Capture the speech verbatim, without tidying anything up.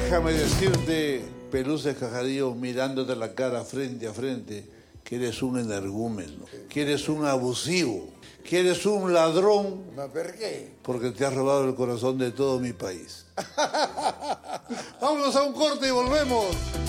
Déjame decirte, Pelusa Escajadillo, mirándote la cara frente a frente, que eres un energúmeno, que eres un abusivo, que eres un ladrón. ¿Ma perché? Porque te has robado el corazón de todo mi país. Vámonos a un corte y volvemos.